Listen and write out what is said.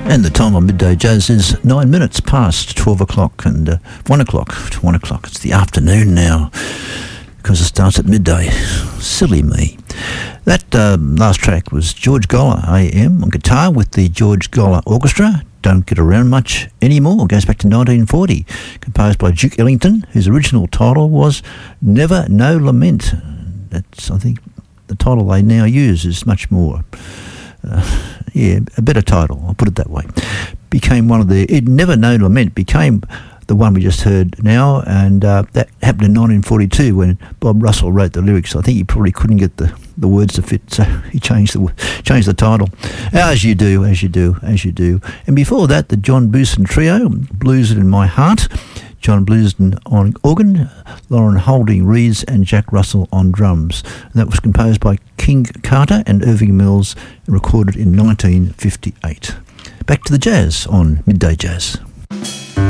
And the time on Midday Jazz is 9 minutes past 12 o'clock and 1 o'clock. 1 o'clock. It's the afternoon now because it starts at midday. Silly me. That last track was George Goller, AM, on guitar with the George Goller Orchestra. Don't get around much anymore. It goes back to 1940. Composed by Duke Ellington, whose original title was Never No Lament. That's, I think, the title they now use is much more... a better title, I'll put it that way. Became one of the... Never No Lament became the one we just heard now, and that happened in 1942 when Bob Russell wrote the lyrics. I think he probably couldn't get the words to fit, so he changed the title. As you do. And before that, the John Booston Trio, Blues in My Heart. John Bluesden on organ, Lauren Holding reeds, and Jack Russell on drums. And that was composed by King Carter and Irving Mills and recorded in 1958. Back to the jazz on Midday Jazz.